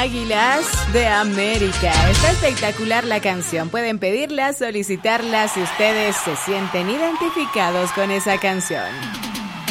Águilas de América. Está espectacular la canción. Pueden pedirla, solicitarla si ustedes se sienten identificados con esa canción.